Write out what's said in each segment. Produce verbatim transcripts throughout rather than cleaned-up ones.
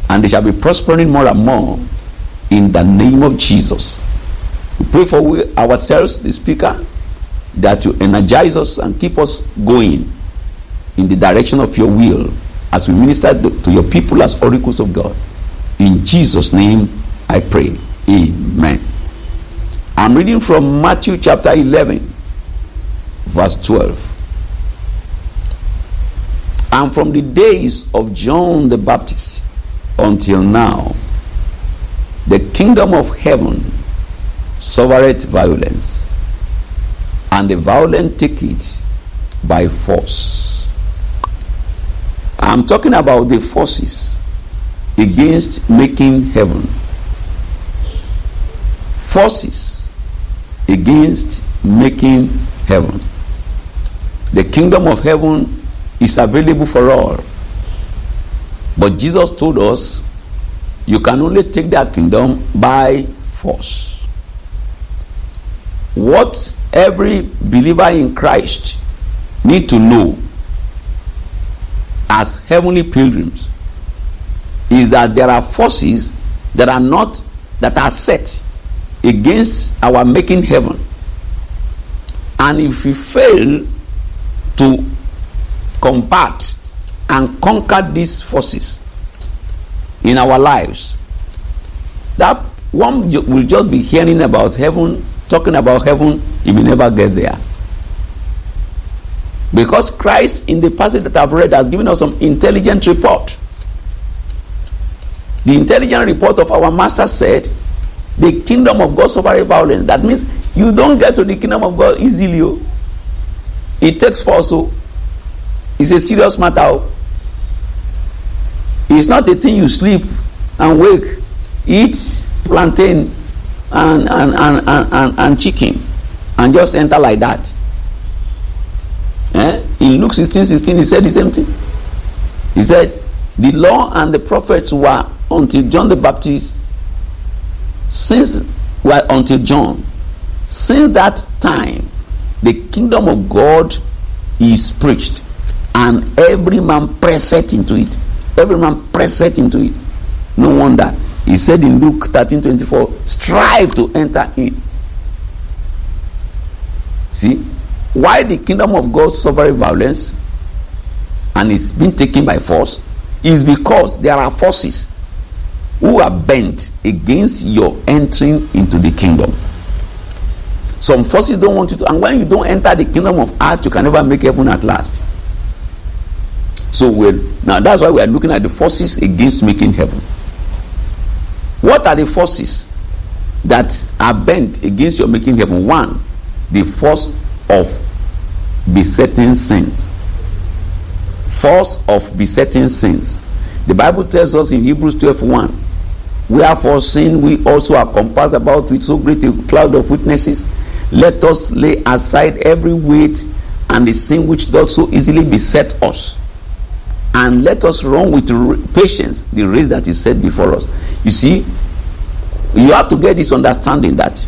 and they shall be prospering more and more in the name of Jesus. We pray for we, ourselves, the speaker, that you energize us and keep us going in the direction of your will as we minister to your people as oracles of God. In Jesus' name I pray. Amen. I'm reading from Matthew chapter eleven, verse twelve. And from the days of John the Baptist until now, the kingdom of heaven suffereth violence, and the violent take it by force. I'm talking about the forces against making heaven. Forces against making heaven. The kingdom of heaven is available for all. But Jesus told us you can only take that kingdom by force. What every believer in Christ need to know as heavenly pilgrims is that there are forces that are not that are set against our making heaven. And if we fail to combat and conquer these forces in our lives, that one will just be hearing about heaven, talking about heaven, he will never get there. Because Christ, in the passage that I've read, has given us some intelligent report. The intelligent report of our master said, the kingdom of God suffers violence. That means you don't get to the kingdom of God easily. It takes force. It's a serious matter. It's not a thing you sleep and wake, eat plantain and and, and, and, and, and chicken and just enter like that. Eh? In Luke sixteen sixteen, he said the same thing. He said, the law and the prophets were until John the Baptist, since were until John. Since that time, the kingdom of God is preached, and every man presseth into it. Every man presseth into it. No wonder he said in Luke thirteen twenty-four, strive to enter in. See, why the kingdom of God suffers violence and it's been taken by force is because there are forces who are bent against your entering into the kingdom. Some forces don't want you to, and when you don't enter the kingdom of earth, you can never make heaven at last. So we're now that's why we are looking at the forces against making heaven. What are the forces that are bent against your making heaven? One, the force of besetting sins. Force of besetting sins. The Bible tells us in Hebrews twelve one, wherefore sin we also are compassed about with so great a cloud of witnesses, let us lay aside every weight and the sin which doth so easily beset us, and let us run with patience the race that is set before us. You see, you have to get this understanding that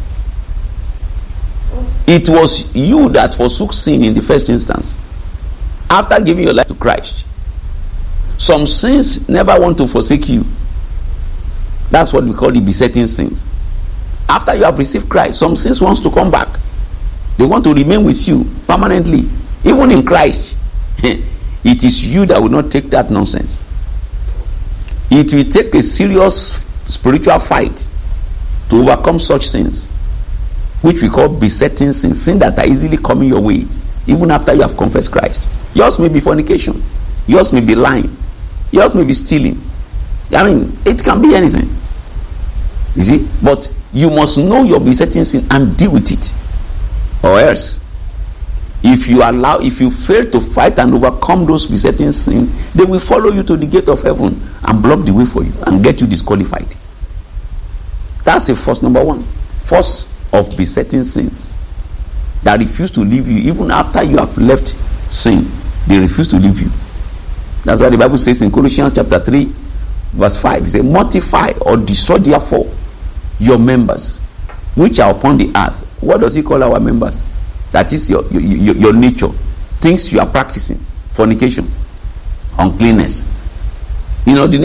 it was you that forsook sin in the first instance after giving your life to Christ. Some sins never want to forsake you. That's what we call the besetting sins. After you have received Christ, some sins wants to come back. They want to remain with you permanently. Even in Christ, it is you that will not take that nonsense. It will take a serious spiritual fight to overcome such sins, which we call besetting sins, sins that are easily coming your way, even after you have confessed Christ. Yours may be fornication. Yours may be lying. Yours may be stealing. I mean, it can be anything. You see? But you must know your besetting sin and deal with it. Or else, if you allow, if you fail to fight and overcome those besetting sin, they will follow you to the gate of heaven and block the way for you and get you disqualified. That's the first number one. Force of besetting sins that refuse to leave you even after you have left sin. They refuse to leave you. That's why the Bible says in Colossians chapter three verse five, it says, mortify or destroy therefore your members which are upon the earth. What does he call our members? That is your your, your, your nature, things you are practicing. Fornication, uncleanness. You know, the